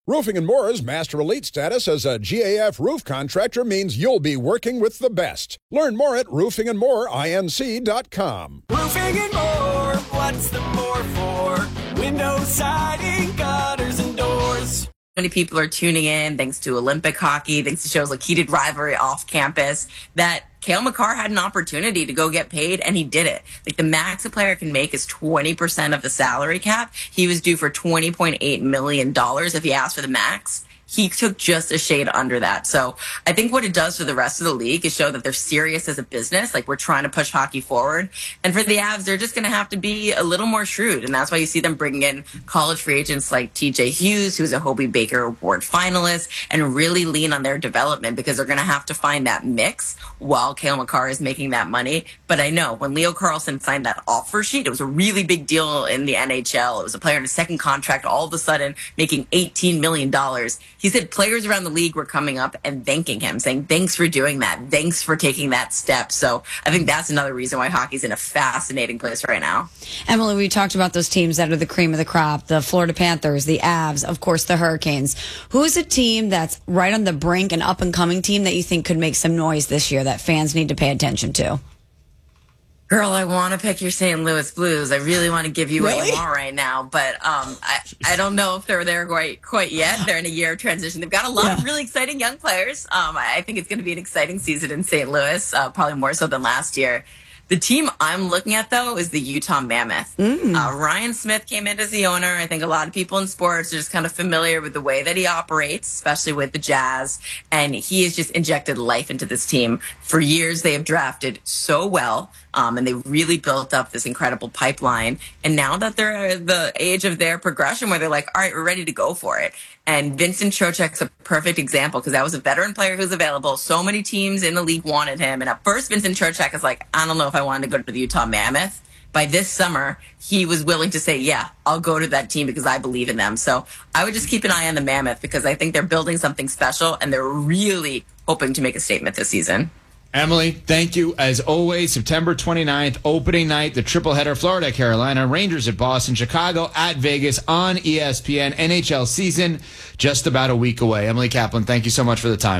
Roofing & More's Master Elite status as a GAF roof contractor means you'll be working with the best. Learn more at roofingandmoreinc.com. Roofing & More, what's the more for? Windows, siding, gutters, and doors. Many people are tuning in thanks to Olympic hockey, thanks to shows like Heated Rivalry off campus, that Cale Makar had an opportunity to go get paid, and he did it. Like, the max a player can make is 20% of the salary cap. He was due for $20.8 million if he asked for the max. He took just a shade under that. So I think what it does for the rest of the league is show that they're serious as a business. Like, we're trying to push hockey forward. And for the Avs, they're just going to have to be a little more shrewd. And that's why you see them bringing in college free agents like TJ Hughes, who's a Hobey Baker Award finalist, and really lean on their development, because they're going to have to find that mix while Cale Makar is making that money. But I know when Leo Carlsson signed that offer sheet, it was a really big deal in the NHL. It was a player in a second contract, all of a sudden making $18 million. He said players around the league were coming up and thanking him, saying, thanks for doing that. Thanks for taking that step. So I think that's another reason why hockey's in a fascinating place right now. Emily, we talked about those teams that are the cream of the crop, the Florida Panthers, the Avs, of course, the Hurricanes. Who's a team that's right on the brink, an up-and-coming team that you think could make some noise this year that fans need to pay attention to? Girl, I want to pick your St. Louis Blues. I really want to give you what you want right now, but I don't know if they're there quite yet. They're in a year of transition. They've got a lot of really exciting young players. I think it's going to be an exciting season in St. Louis, probably more so than last year. The team I'm looking at, though, is the Utah Mammoth. Ryan Smith came in as the owner. I think a lot of people in sports are just kind of familiar with the way that he operates, especially with the Jazz. And he has just injected life into this team. For years, they have drafted so well, and they really built up this incredible pipeline. And now that they're at the age of their progression where they're like, all right, we're ready to go for it. And Vincent Trocheck's a perfect example, because that was a veteran player who's available. So many teams in the league wanted him. And at first, Vincent Trocheck is like, I don't know if I wanted to go to the Utah Mammoth. By this summer, he was willing to say, yeah, I'll go to that team because I believe in them. So I would just keep an eye on the Mammoth, because I think they're building something special, and they're really hoping to make a statement this season. Emily, thank you as always. September 29th, opening night, the triple header, Florida, Carolina, Rangers at Boston, Chicago at Vegas on ESPN. NHL season just about a week away. Emily Kaplan, thank you so much for the time.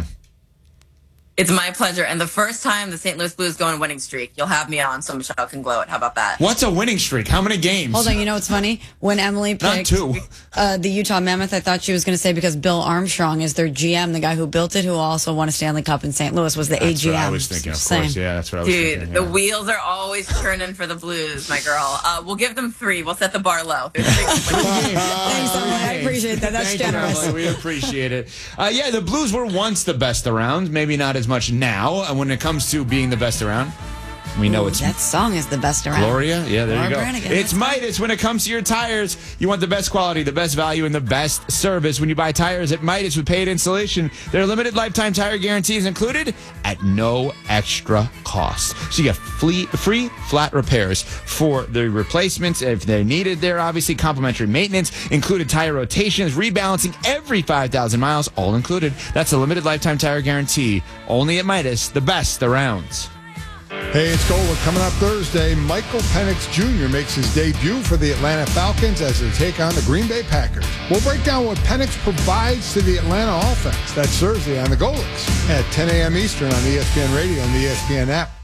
It's my pleasure. And the first time the St. Louis Blues go on a winning streak, you'll have me on so Michelle can gloat. How about that? What's a winning streak? How many games? Hold on, you know what's funny? When Emily picked the Utah Mammoth, I thought she was going to say because Bill Armstrong is their GM, the guy who built it, who also won a Stanley Cup in St. Louis, was the that's AGM. What I was thinking, of course. Yeah, that's what I was thinking. Dude, the wheels are always turning for the Blues, my girl. We'll give them 3. We'll set the bar low. Thanks, Emily. I appreciate that. That's generous. You, we appreciate it. Yeah, the Blues were once the best around. Maybe not as much now. And when it comes to being the best around, we know it's... That song is the best around. Gloria? Yeah, there you go. Brannigan, it's Midas. When it comes to your tires, you want the best quality, the best value, and the best service. When you buy tires at Midas with paid installation, their limited lifetime tire guarantee is included at no extra cost. So you get free flat repairs for the replacements if they're needed. They're obviously complimentary maintenance, included tire rotations, rebalancing every 5,000 miles, all included. That's a limited lifetime tire guarantee. Only at Midas, the best around. Hey, it's Golic. Coming up Thursday, Michael Penix Jr. makes his debut for the Atlanta Falcons as they take on the Green Bay Packers. We'll break down what Penix provides to the Atlanta offense. That's Thursday on the Golics at 10 a.m. Eastern on ESPN Radio and the ESPN app.